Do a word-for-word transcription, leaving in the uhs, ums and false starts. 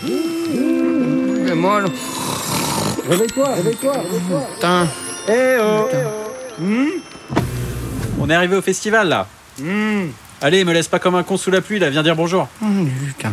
C'est molle. Réveille-toi, réveille-toi, réveille-toi. Putain. Eh oh, Putain. Hmm On est arrivé au festival, là. Mmh. Allez, me laisse pas comme un con sous la pluie, là, viens dire bonjour. Mmh, putain.